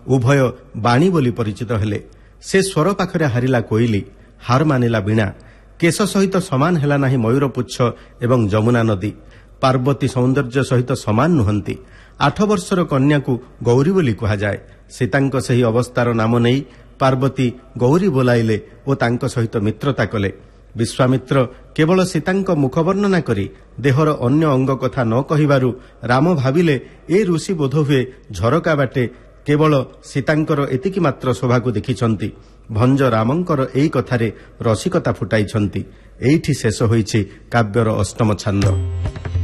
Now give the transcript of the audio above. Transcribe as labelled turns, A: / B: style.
A: ଉଭୟ ବାଣୀ ବୋଲି ପରିଚିତ ହେଲେ। ସେ ସ୍ୱର ପାଖରେ ହାରିଲା କୋଇଲି, ହାର ମାନିଲା ବୀଣା। କେଶ ସହିତ ସମାନ ହେଲା ନାହିଁ ମୟୂରପୁଚ୍ଛ ଏବଂ ଯମୁନା ନଦୀ। ପାର୍ବତୀ ସୌନ୍ଦର୍ଯ୍ୟ ସହିତ ସମାନ ନୁହନ୍ତି। 8 ବର୍ଷର କନ୍ୟାକୁ ଗୌରୀ ବୋଲି କୁହାଯାଏ। ସୀତାଙ୍କ ସେହି ଅବସ୍ଥାର ନାମ ନେଇ ପାର୍ବତୀ ଗୌରୀ ବୋଲାଇଲେ ଓ ତାଙ୍କ ସହିତ ମିତ୍ରତା କଲେ। ବିଶ୍ୱାମିତ୍ର କେବଳ ସୀତାଙ୍କ ମୁଖ ବର୍ଣ୍ଣନା କରି ଦେହର ଅନ୍ୟ ଅଙ୍ଗ କଥା ନ କହିବାରୁ ରାମ ଭାବିଲେ ଏ ଋଷି ବୋଧହୁଏ ଝରକା ବାଟେ କେବଳ ସୀତାଙ୍କର ଏତିକି ମାତ୍ର ଶୋଭାକୁ ଦେଖିଛନ୍ତି। ଭଞ୍ଜ ରାମଙ୍କର ଏହି କଥାରେ ରସିକତା ଫୁଟାଇଛନ୍ତି। ଏଇଠି ଶେଷ ହୋଇଛି କାବ୍ୟର ଅଷ୍ଟମ ଛାନ୍ଦ।